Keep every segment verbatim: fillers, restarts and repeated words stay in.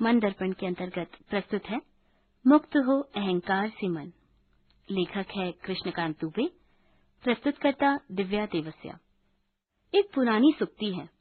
मन दर्पण के अंतर्गत प्रस्तुत है मुक्त हो अहंकार से मन। लेखक है कृष्णकांत दुबे, प्रस्तुतकर्ता दिव्या देवस्या। एक पुरानी सुक्ति है,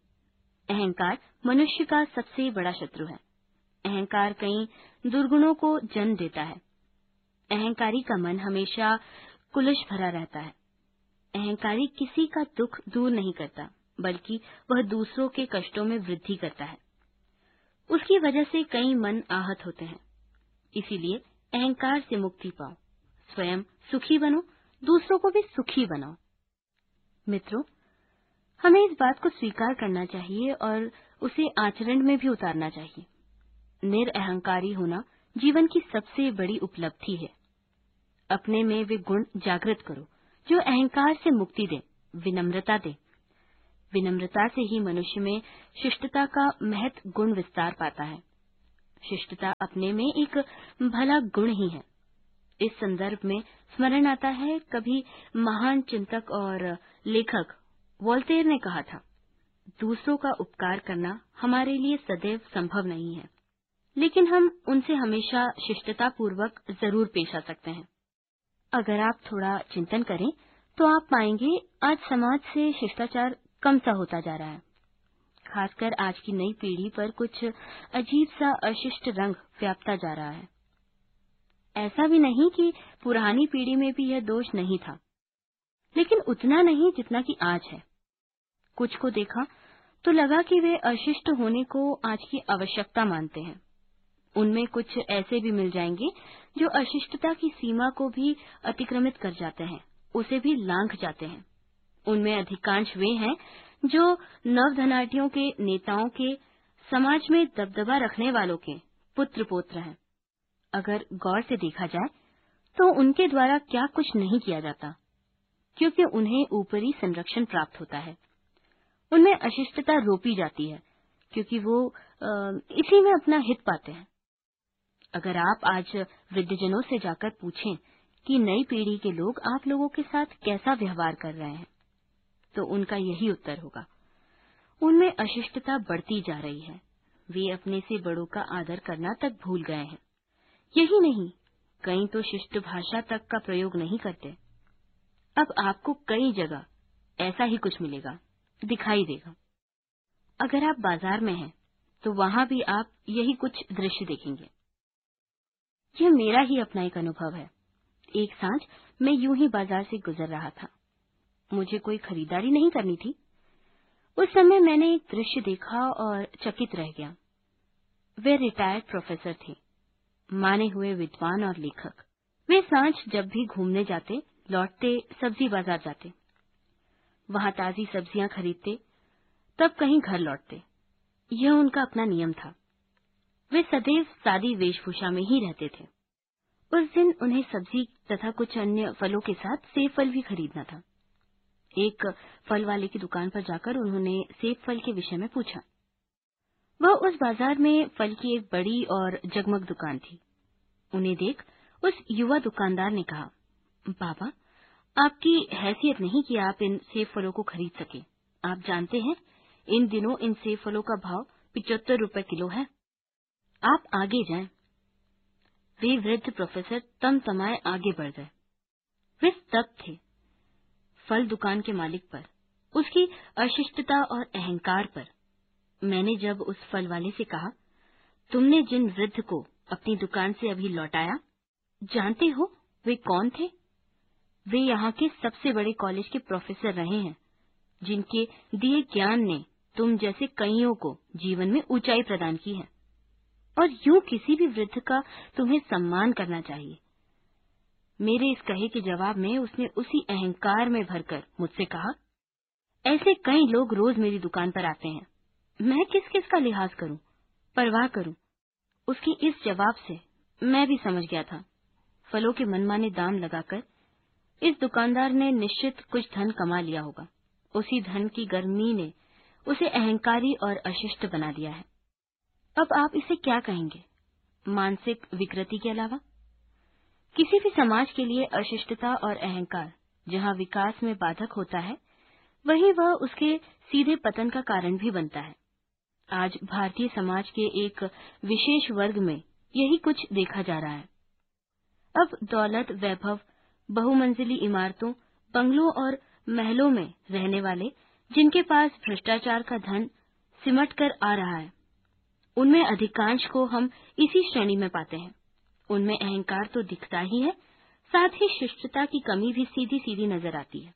अहंकार मनुष्य का सबसे बड़ा शत्रु है। अहंकार कई दुर्गुणों को जन्म देता है। अहंकारी का मन हमेशा कुलुष भरा रहता है। अहंकारी किसी का दुख दूर नहीं करता, बल्कि वह दूसरों के कष्टों में वृद्धि करता है। उसकी वजह से कई मन आहत होते हैं। इसीलिए अहंकार से मुक्ति पाओ, स्वयं सुखी बनो, दूसरों को भी सुखी बनाओ। मित्रों, हमें इस बात को स्वीकार करना चाहिए और उसे आचरण में भी उतारना चाहिए। निरअहंकारी होना जीवन की सबसे बड़ी उपलब्धि है। अपने में वे गुण जागृत करो जो अहंकार से मुक्ति दे, विनम्रता दे। विनम्रता से ही मनुष्य में शिष्टता का महत् गुण विस्तार पाता है। शिष्टता अपने में एक भला गुण ही है। इस संदर्भ में स्मरण आता है, कभी महान चिंतक और लेखक वोल्टेयर ने कहा था, दूसरों का उपकार करना हमारे लिए सदैव संभव नहीं है, लेकिन हम उनसे हमेशा शिष्टता पूर्वक जरूर पेश आ सकते हैं। अगर आप थोड़ा चिंतन करें तो आप पाएंगे आज समाज से शिष्टाचार कम सा होता जा रहा है। खासकर आज की नई पीढ़ी पर कुछ अजीब सा अशिष्ट रंग व्यापता जा रहा है। ऐसा भी नहीं कि पुरानी पीढ़ी में भी यह दोष नहीं था, लेकिन उतना नहीं जितना कि आज है। कुछ को देखा तो लगा कि वे अशिष्ट होने को आज की आवश्यकता मानते हैं। उनमें कुछ ऐसे भी मिल जाएंगे जो अशिष्टता की सीमा को भी अतिक्रमित कर जाते हैं, उसे भी लांघ जाते हैं। उनमें अधिकांश वे हैं जो नवधनाढ़ियों के नेताओं के, समाज में दबदबा रखने वालों के पुत्र पौत्र हैं। अगर गौर से देखा जाए तो उनके द्वारा क्या कुछ नहीं किया जाता, क्योंकि उन्हें ऊपरी संरक्षण प्राप्त होता है। उनमें अशिष्टता रोपी जाती है क्योंकि वो इसी में अपना हित पाते हैं। अगर आप आज वृद्धजनों से जाकर पूछें कि नई पीढ़ी के लोग आप लोगों के साथ कैसा व्यवहार कर रहे हैं, तो उनका यही उत्तर होगा, उनमें अशिष्टता बढ़ती जा रही है। वे अपने से बड़ों का आदर करना तक भूल गए हैं। यही नहीं, कई तो शिष्ट भाषा तक का प्रयोग नहीं करते। अब आपको कई जगह ऐसा ही कुछ मिलेगा, दिखाई देगा। अगर आप बाजार में हैं तो वहां भी आप यही कुछ दृश्य देखेंगे। यह मेरा ही अपना एक अनुभव है। एक सांझ मैं यूं ही बाजार से गुजर रहा था। मुझे कोई खरीदारी नहीं करनी थी। उस समय मैंने एक दृश्य देखा और चकित रह गया। वे रिटायर्ड प्रोफेसर थे, माने हुए विद्वान और लेखक। वे सांझ जब भी घूमने जाते, लौटते सब्जी बाजार जाते, वहां ताजी सब्जियां खरीदते, तब कहीं घर लौटते। यह उनका अपना नियम था। वे सदैव सादी वेशभूषा में ही रहते थे। उस दिन उन्हें सब्जी तथा कुछ अन्य फलों के साथ सेब फल भी खरीदना था। एक फल वाले की दुकान पर जाकर उन्होंने सेब फल के विषय में पूछा। वह उस बाजार में फल की एक बड़ी और जगमग दुकान थी। उन्हें देख उस युवा दुकानदार ने कहा, बाबा, आपकी हैसियत नहीं कि आप इन सेब फलों को खरीद सके। आप जानते हैं, इन दिनों इन सेब फलों का भाव पिचहत्तर रुपए किलो है। आप आगे जाएं। वे वृद्ध प्रोफेसर तमतमाए आगे बढ़ गए। वे स्तब्ध थे। फल दुकान के मालिक पर, उसकी अशिष्टता और अहंकार पर। मैंने जब उस फल वाले से कहा, तुमने जिन वृद्ध को अपनी दुकान से अभी लौटाया, जानते हो वे कौन थे? वे यहाँ के सबसे बड़े कॉलेज के प्रोफेसर रहे हैं, जिनके दिए ज्ञान ने तुम जैसे कईयों को जीवन में ऊंचाई प्रदान की है। और यूं किसी भी वृद्ध का तुम्हें सम्मान करना चाहिए। मेरे इस कहे के जवाब में उसने उसी अहंकार में भरकर मुझसे कहा, ऐसे कई लोग रोज मेरी दुकान पर आते हैं, मैं किस किस का लिहाज करूं, परवाह करूं। उसकी इस जवाब से मैं भी समझ गया था, फलों के मनमाने दाम लगाकर इस दुकानदार ने निश्चित कुछ धन कमा लिया होगा। उसी धन की गर्मी ने उसे अहंकारी और अशिष्ट बना दिया है। अब आप इसे क्या कहेंगे? मानसिक विकृति के अलावा? किसी भी समाज के लिए अशिष्टता और अहंकार जहां विकास में बाधक होता है, वहीं वह उसके सीधे पतन का कारण भी बनता है। आज भारतीय समाज के एक विशेष वर्ग में यही कुछ देखा जा रहा है। अब दौलत, वैभव, बहुमंजिली इमारतों, बंगलों और महलों में रहने वाले, जिनके पास भ्रष्टाचार का धन सिमट कर आ रहा है, उनमें अधिकांश को हम इसी श्रेणी में पाते हैं। उनमें अहंकार तो दिखता ही है, साथ ही शिष्टता की कमी भी सीधी सीधी नजर आती है।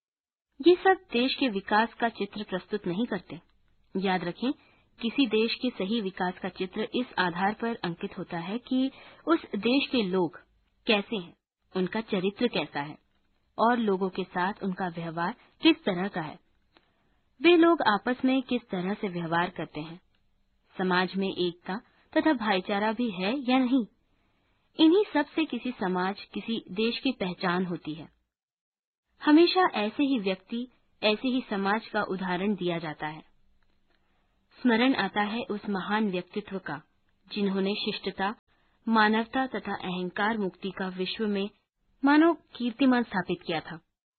ये सब देश के विकास का चित्र प्रस्तुत नहीं करते। याद रखें, किसी देश के सही विकास का चित्र इस आधार पर अंकित होता है कि उस देश के लोग कैसे हैं, उनका चरित्र कैसा है और लोगों के साथ उनका व्यवहार किस तरह का है। वे लोग आपस में किस तरह से व्यवहार करते हैं, समाज में एकता तथा भाईचारा भी है या नहीं। इन्हीं सब से किसी समाज, किसी देश की पहचान होती है। हमेशा ऐसे ही व्यक्ति, ऐसे ही समाज का उदाहरण दिया जाता है। स्मरण आता है उस महान व्यक्तित्व का जिन्होंने शिष्टता, मानवता तथा अहंकार मुक्ति का विश्व में मानो कीर्तिमान स्थापित किया था।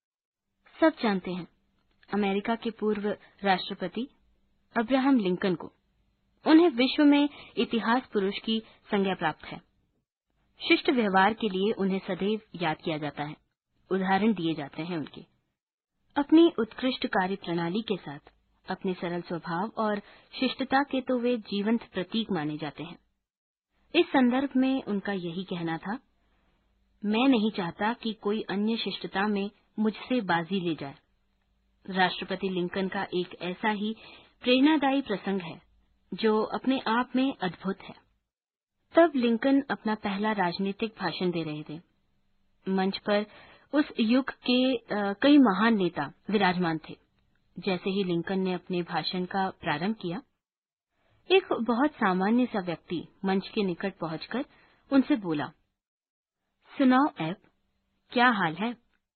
सब जानते हैं अमेरिका के पूर्व राष्ट्रपति अब्राहम लिंकन को। उन्हें विश्व में इतिहास पुरुष की संज्ञा प्राप्त है। शिष्ट व्यवहार के लिए उन्हें सदैव याद किया जाता है, उदाहरण दिए जाते हैं उनके। अपनी उत्कृष्ट कार्य प्रणाली के साथ, अपने सरल स्वभाव और शिष्टता के तो वे जीवंत प्रतीक माने जाते हैं। इस संदर्भ में उनका यही कहना था, मैं नहीं चाहता कि कोई अन्य शिष्टता में मुझसे बाजी ले जाए। राष्ट्रपति लिंकन का एक ऐसा ही प्रेरणादायी प्रसंग है जो अपने आप में अद्भुत है। तब लिंकन अपना पहला राजनीतिक भाषण दे रहे थे। मंच पर उस युग के आ, कई महान नेता विराजमान थे। जैसे ही लिंकन ने अपने भाषण का प्रारंभ किया, एक बहुत सामान्य सा व्यक्ति मंच के निकट पहुंचकर उनसे बोला, सुनाओ एब, क्या हाल है?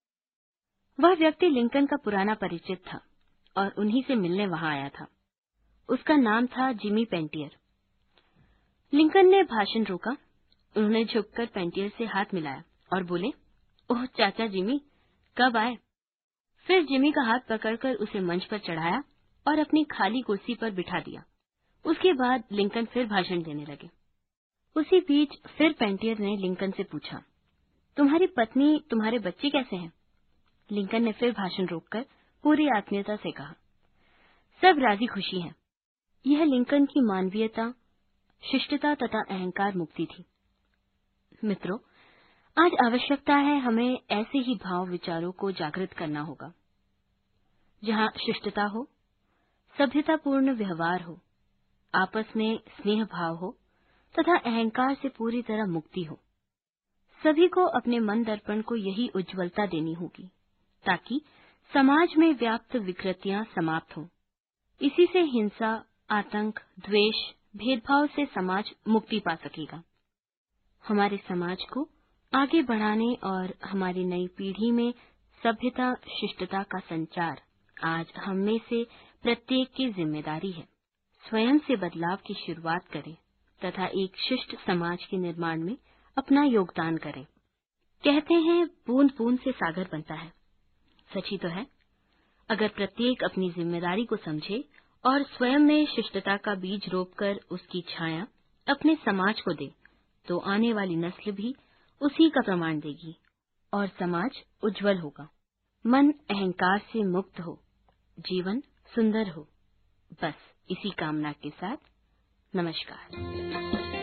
वह व्यक्ति लिंकन का पुराना परिचित था और उन्हीं से मिलने वहां आया था। उसका नाम था जिमी पेंटियर। लिंकन ने भाषण रोका। उन्होंने झुककर पेंटियर से हाथ मिलाया और बोले, ओह चाचा जिमी, कब आए? फिर जिमी का हाथ पकड़कर उसे मंच पर चढ़ाया और अपनी खाली कुर्सी पर बिठा दिया। उसके बाद लिंकन फिर भाषण देने लगे। उसी बीच फिर पेंटियर ने लिंकन से पूछा, तुम्हारी पत्नी, तुम्हारे बच्चे कैसे हैं? लिंकन ने फिर भाषण रोककर पूरी आत्मीयता से कहा, सब राजी खुशी हैं। यह लिंकन की मानवीयता, शिष्टता तथा अहंकार मुक्ति थी। मित्रों, आज आवश्यकता है हमें ऐसे ही भाव विचारों को जागृत करना होगा, जहां शिष्टता हो, सभ्यतापूर्ण व्यवहार हो, आपस में स्नेह भाव हो तथा अहंकार से पूरी तरह मुक्ति हो। सभी को अपने मन दर्पण को यही उज्ज्वलता देनी होगी ताकि समाज में व्याप्त विकृतियां समाप्त हों। इसी से हिंसा, आतंक, द्वेष, भेदभाव से समाज मुक्ति पा सकेगा। हमारे समाज को आगे बढ़ाने और हमारी नई पीढ़ी में सभ्यता, शिष्टता का संचार आज हम में से प्रत्येक की जिम्मेदारी है। स्वयं से बदलाव की शुरुआत करें तथा एक शिष्ट समाज के निर्माण में अपना योगदान करें। कहते हैं बूंद बूंद से सागर बनता है। सच ही तो है। अगर प्रत्येक अपनी जिम्मेदारी को समझे और स्वयं में शिष्टता का बीज रोपकर उसकी छाया अपने समाज को दे, तो आने वाली नस्ल भी उसी का प्रमाण देगी और समाज उज्जवल होगा। मन अहंकार से मुक्त हो, जीवन सुंदर हो। बस इसी कामना के साथ नमस्कार।